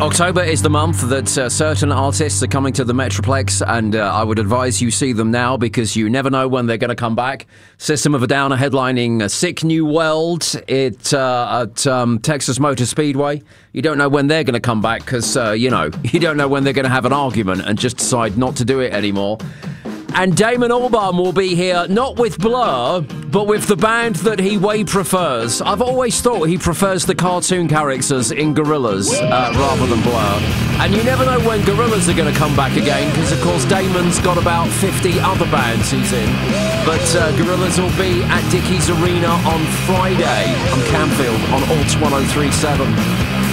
October is the month that certain artists are coming to the Metroplex, and I would advise you see them now because you never know when they're going to come back. System of a Down are headlining Sick New World at Texas Motor Speedway. You don't know when they're going to come back because, you don't know when they're going to have an argument and just decide not to do it anymore. And Damon Albarn will be here, not with Blur, but with the band that he way prefers. I've always thought he prefers the cartoon characters in Gorillaz rather than Blur. And you never know when Gorillaz are going to come back again, because of course Damon's got about 50 other bands he's in. But Gorillaz will be at Dickies Arena on Friday on Camfield on Alt 1037.